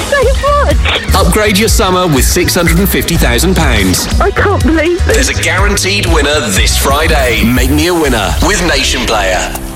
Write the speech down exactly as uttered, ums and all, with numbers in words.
so much. Upgrade your summer with six hundred fifty thousand pounds. I can't believe it. There's a guaranteed winner this Friday. Make me a winner with Nation Player.